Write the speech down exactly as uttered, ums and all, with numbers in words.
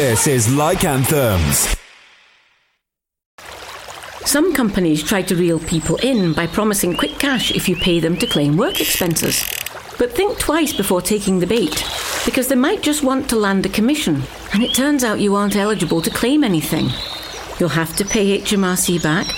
This is Like Anthems. Some companies try to reel people in by promising quick cash if you pay them to claim work expenses. But think twice before taking the bait, because they might just want to land a commission, and it turns out you aren't eligible to claim anything. You'll have to pay H M R C back,